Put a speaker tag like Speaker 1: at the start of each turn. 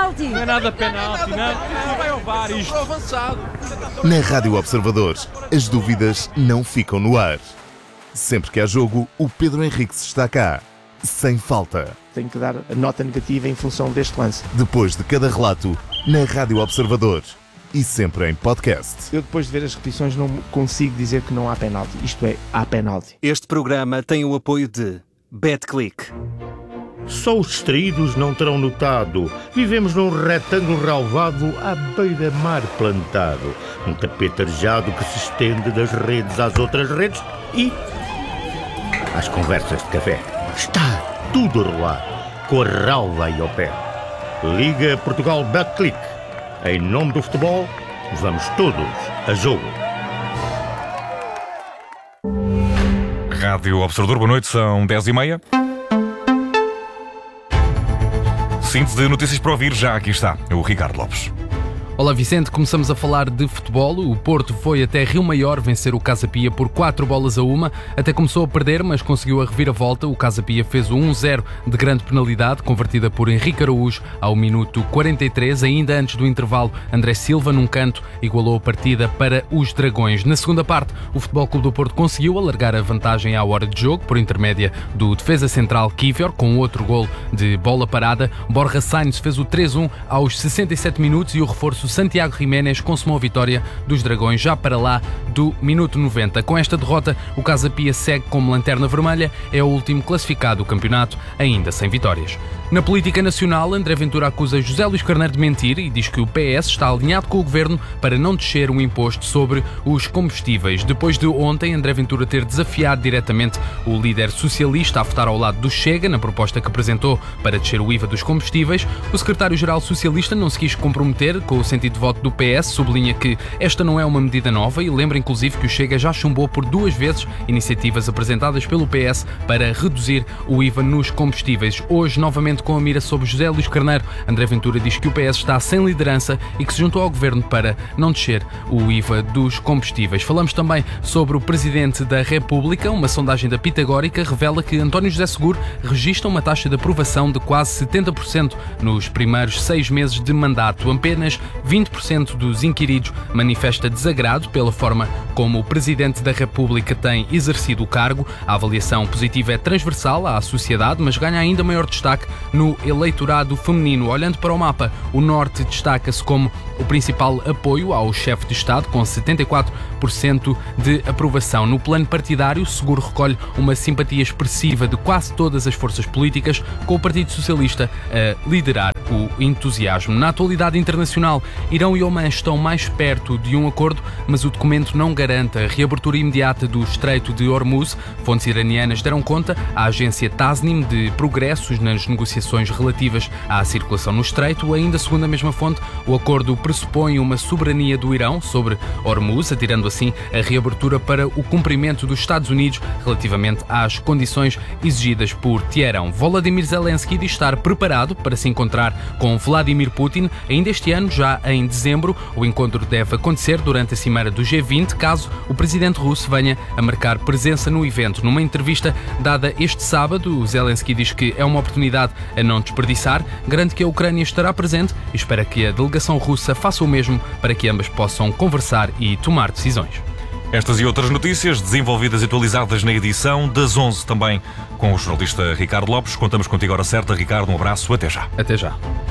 Speaker 1: penalti.
Speaker 2: Não é nada penalti, não vai ao VAR isto. Avançado.
Speaker 3: Na Rádio Observadores, as dúvidas não ficam no ar. Sempre que há jogo, o Pedro Henriques está cá, sem falta.
Speaker 4: Tenho que dar a nota negativa em função deste lance.
Speaker 3: Depois de cada relato, na Rádio Observadores e sempre em podcast.
Speaker 4: Eu depois de ver as repetições não consigo dizer que não há penalti. Isto é, há penalti.
Speaker 5: Este programa tem o apoio de BetClick.
Speaker 6: Só os distraídos não terão notado. Vivemos num retângulo relvado à beira-mar plantado. Um tapete arejado que se estende das redes às outras redes e às conversas de café. Está tudo a rolar, com a relva aí ao pé. Liga Portugal BetClick. Em nome do futebol, vamos todos a jogo.
Speaker 7: Rádio Observador, boa noite, são 10h30. Síntese de notícias para ouvir, já aqui está o Ricardo Lopes.
Speaker 8: Olá Vicente, começamos a falar de futebol. O Porto foi até Rio Maior vencer o Casa Pia por 4-1. Até começou a perder, mas conseguiu a reviravolta. O Casa Pia fez o 1-0 de grande penalidade, convertida por Henrique Araújo ao minuto 43. Ainda antes do intervalo, André Silva, num canto, igualou a partida para os Dragões. Na segunda parte, o Futebol Clube do Porto conseguiu alargar a vantagem à hora de jogo, por intermédia do defesa central Kivior, com outro golo de bola parada. Borja Sainz fez o 3-1 aos 67 minutos e o reforço Santiago Jiménez consumou a vitória dos Dragões já para lá do minuto 90. Com esta derrota, o Casa Pia segue como lanterna vermelha, é o último classificado do campeonato, ainda sem vitórias. Na política nacional, André Ventura acusa José Luís Carneiro de mentir e diz que o PS está alinhado com o governo para não descer o imposto sobre os combustíveis. Depois de ontem, André Ventura ter desafiado diretamente o líder socialista a votar ao lado do Chega na proposta que apresentou para descer o IVA dos combustíveis, o secretário-geral socialista não se quis comprometer com o sentido de voto do PS, sublinha que esta não é uma medida nova e lembra inclusive que o Chega já chumbou por 2 vezes iniciativas apresentadas pelo PS para reduzir o IVA nos combustíveis. Hoje, novamente com a mira sobre José Luís Carneiro, André Ventura diz que o PS está sem liderança e que se juntou ao governo para não descer o IVA dos combustíveis. Falamos também sobre o Presidente da República. Uma sondagem da Pitagórica revela que António José Seguro registra uma taxa de aprovação de quase 70% nos primeiros 6 meses de mandato. Apenas 20% dos inquiridos manifesta desagrado pela forma como o Presidente da República tem exercido o cargo. A avaliação positiva é transversal à sociedade, mas ganha ainda maior destaque no eleitorado feminino. Olhando para o mapa, o Norte destaca-se como o principal apoio ao chefe de Estado, com 74% de aprovação. No plano partidário, o Seguro recolhe uma simpatia expressiva de quase todas as forças políticas, com o Partido Socialista a liderar o entusiasmo. Na atualidade internacional, Irão e Omã estão mais perto de um acordo, mas o documento não garante a reabertura imediata do Estreito de Hormuz. Fontes iranianas deram conta à agência Tasnim de progressos nas negociações relativas à circulação no Estreito. Ainda segundo a mesma fonte, o acordo pressupõe uma soberania do Irão sobre Hormuz, atirando assim a reabertura para o cumprimento dos Estados Unidos relativamente às condições exigidas por Teherão. Volodymyr Zelensky diz estar preparado para se encontrar com Vladimir Putin ainda este ano, já em dezembro. O encontro deve acontecer durante a cimeira do G20, caso o presidente russo venha a marcar presença no evento. Numa entrevista dada este sábado, Zelensky diz que é uma oportunidade a não desperdiçar, garante que a Ucrânia estará presente e espera que a delegação russa faça o mesmo para que ambas possam conversar e tomar decisões.
Speaker 7: Estas e outras notícias desenvolvidas e atualizadas na edição das 11 também com o jornalista Ricardo Lopes. Contamos contigo à hora certa, Ricardo. Um abraço, até já.
Speaker 8: Até já.